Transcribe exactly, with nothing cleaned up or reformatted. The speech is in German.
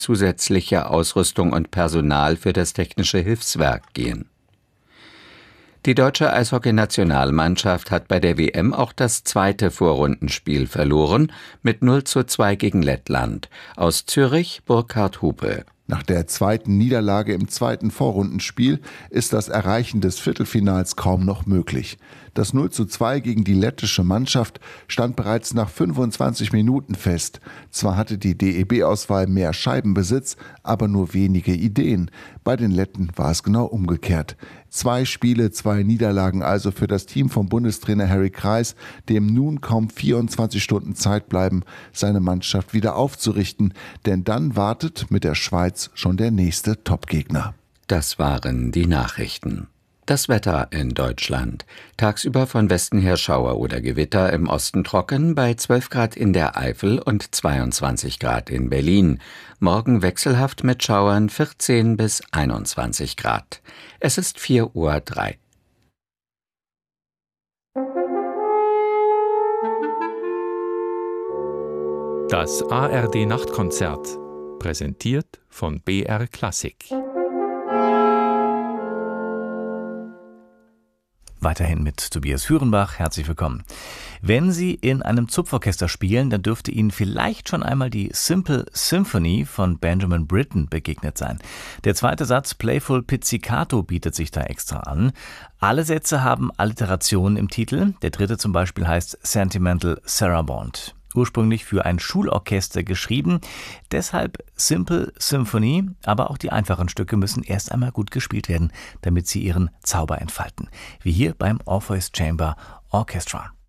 zusätzliche Ausrüstung und Personal für das technische Hilfswerk gehen. Die deutsche Eishockey-Nationalmannschaft hat bei der W M auch das zweite Vorrundenspiel verloren, mit null zu zwei gegen Lettland. Aus Zürich Burkhard Hupe. Nach der zweiten Niederlage im zweiten Vorrundenspiel ist das Erreichen des Viertelfinals kaum noch möglich. Das null zu zwei gegen die lettische Mannschaft stand bereits nach fünfundzwanzig Minuten fest. Zwar hatte die D E B-Auswahl mehr Scheibenbesitz, aber nur wenige Ideen. Bei den Letten war es genau umgekehrt. Zwei Spiele, zwei Niederlagen also für das Team von Bundestrainer Harry Kreis, dem nun kaum vierundzwanzig Stunden Zeit bleiben, seine Mannschaft wieder aufzurichten. Denn dann wartet mit der Schweiz schon der nächste Topgegner. Das waren die Nachrichten. Das Wetter in Deutschland. Tagsüber von Westen her Schauer oder Gewitter, im Osten trocken, bei zwölf Grad in der Eifel und zweiundzwanzig Grad in Berlin. Morgen wechselhaft mit Schauern, vierzehn bis einundzwanzig Grad. Es ist vier Uhr drei. Das A R D-Nachtkonzert, präsentiert von B R Klassik. Weiterhin mit Tobias Führenbach, herzlich willkommen. Wenn Sie in einem Zupforchester spielen, dann dürfte Ihnen vielleicht schon einmal die Simple Symphony von Benjamin Britten begegnet sein. Der zweite Satz, Playful Pizzicato, bietet sich da extra an. Alle Sätze haben Alliterationen im Titel. Der dritte zum Beispiel heißt Sentimental Sarabande. Ursprünglich für ein Schulorchester geschrieben, deshalb Simple Symphony, aber auch die einfachen Stücke müssen erst einmal gut gespielt werden, damit sie ihren Zauber entfalten, wie hier beim Orpheus Chamber Orchestra.